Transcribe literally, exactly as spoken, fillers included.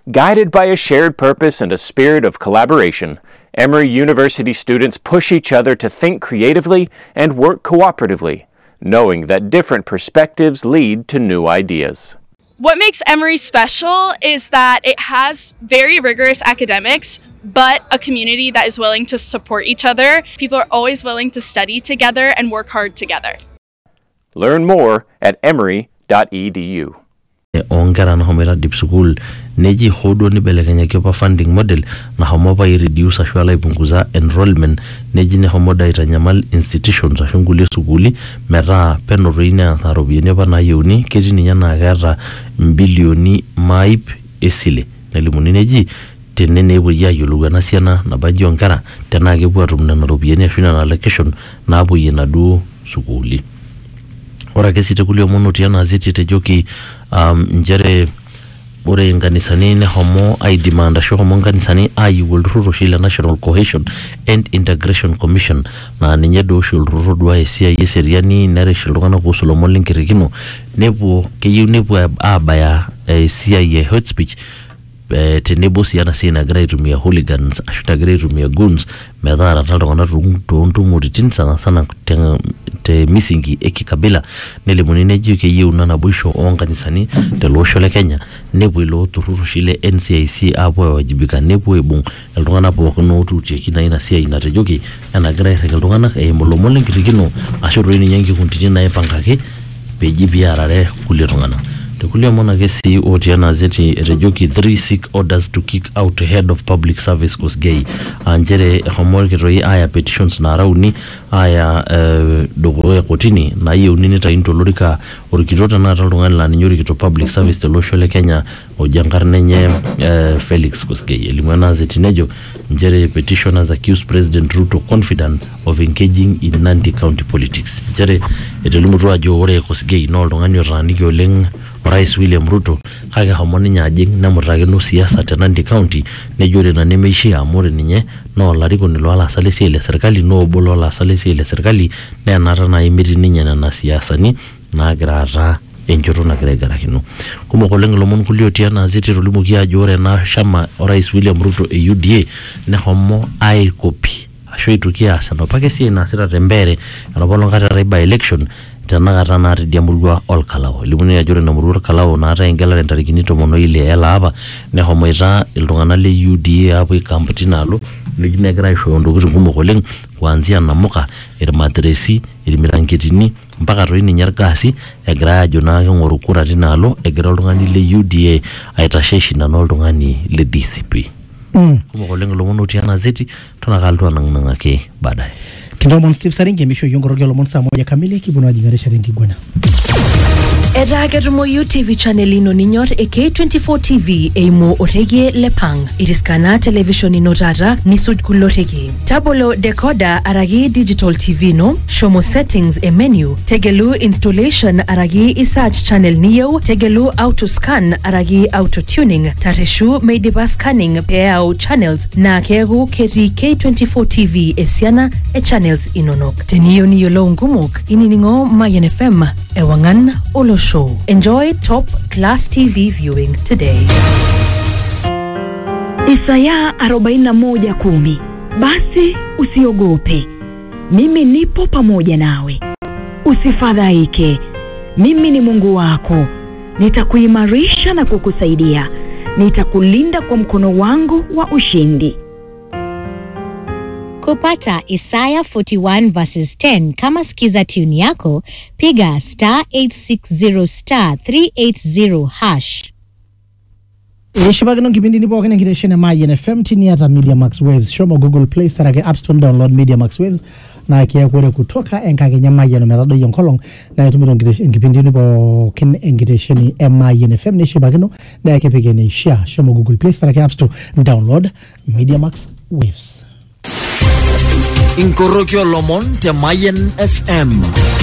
Guided by a shared purpose and a spirit of collaboration, Emory University students push each other to think creatively and work cooperatively, knowing that different perspectives lead to new ideas. What makes Emory special is that it has very rigorous academics, but a community that is willing to support each other. People are always willing to study together and work hard together. Learn more at emory dot e d u. Ongera na homera deep school neji hodo ni belekenya kepa funding model na homo pa reduce ashwala ipunguza enrollment neji ne homo da itanyamal institutions ashunguli sukuli mera penoroina tharobine bana yuni keti ninya na gara bilioni maip esile nalimuni neji tenene bo ya yuluga na siana na banjo nkara tena ke bwa rumna na robiene ashuna na allocation na abo yena du sukuli ora kesite kulio mono tiana ziti tejoki um njere ore nganisani ne homo I demand sho homo nganisani I will ruro shila National Cohesion and Integration Commission na ninye do shul ruro dwa esia yeseriani nare shilongana ko Solomon Linkirikino nebu keyu nebu abaya esia ye hate speech eh tenebo siana sina grade rumia hooligans ashuta grade rumia guns medara talongana rungu muritin sana sana te misingi ekikabila nelemuni neji ke yuna na busho onganisani te losho le Kenya nebu ilo tururu shile N C I C abo wajibika nebu ebung eltongana pokono tuche kina ina sia ina tejoki ana grade eltongana e molomole ngirikino ashuru ni nyangi kuntini na epangake peji biarare kulitongana Tekulia mona kesi otiana zeti rejoki three sick orders to kick out head of public service Kosgei anjere homol kiroi aya petitions na rauni aya uh, dogo ya kotini na hiyo nini ta intolorika orikitota na talongan la nyori kito public service te loshole Kenya ojangarne nye uh, Felix Kosgei elimwana zeti nejo njere petitioners accuse President Ruto confident of engaging in Nandi County politics njere etelimutu ajo ore Kosgei no longani raniki oleng Rais William Ruto kage hamoni nyajing na murageno siasa te Nandi County nejore na nemeshi amore ninye no lariko nilo ala salisi ile serikali no bolo ala salisi ile serikali na nara na imiri ninye na siasa ni na grara enjoro na gregara kinu kuma kolengo lomon kulio tiana ziti rulimu kia jore na shama Rais William Ruto e U D A ne homo ai copy asho tukia sano pakesi na sira tembere anabolonga raiba election tena kata na redia murua ol kalao limuni ya jore na murua kalao na ata ingela rentarikini tomono ile ela hapa ne homo ita iltungana le U D A hapo ikampati nalo nijine gira isho ndokuti ngumo koleng kuanzia na muka irimatresi irimilanketini mpaka roini nyargasi egira ajo na ngorukura tinalo egira iltungani le U D A aitasheshi na iltungani le D C P mm. Kumo koleng lomono tiana ziti tunakaltua nangnangake baadaye Kindomon Steve Saringe misho yongorogelo monsa moja kamili kibunwa jingarisha ringi gwana. Eta ketumoyu T V channel ino ninyor e K twenty-four T V eimo orege lepang. Iriskana television ino tata nisud kulorege. Tabolo decoder aragi digital T V no. Shomo settings e menu. Tegelu installation aragi isearch channel niyo. Tegelu auto scan aragi auto tuning. Tareshu meidipa scanning peao channels na kegu keti K twenty-four T V esiana e channels inonok. Teniyo niyo lo ngumuk ininingo Mayan F M ewangan olo show. Enjoy top class T V viewing today. Isaya arobaini na moja kumi. Basi usiogope, mimi nipo pamoja nawe. Usifadhaike, mimi ni Mungu wako. Nitakuimarisha na kukusaidia. Nitakulinda kwa mkono wangu wa ushindi. Kupata Isaiah forty-one verses ten kama skiza tune yako, piga star eight six zero star three eight zero hash. Yeshibagano kipindi nipo wakene kiteshene Mayan F M tini hata Media Max Waves. Shomo Google Play Store ke App Store download Media Max Waves na kia kure kutoka enka kenya Mayan metado yonkolong na yatumiro kipindi nipo kene kiteshene Mayan F M neshibagano na yake pekene share. Shomo Google Play Store ke App Store download Media Max Waves. Inkorokyo Lomon te Mayan F M.